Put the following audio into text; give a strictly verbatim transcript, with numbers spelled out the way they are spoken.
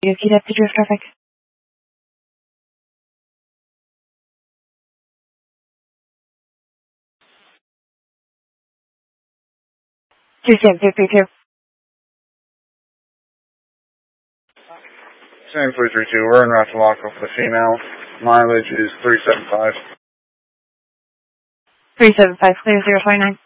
You keep up to drift traffic. Two seven two three two. Same three three two. We're en route to lock off the female. Mileage is three seven five. Three seven five clear zero twenty nine.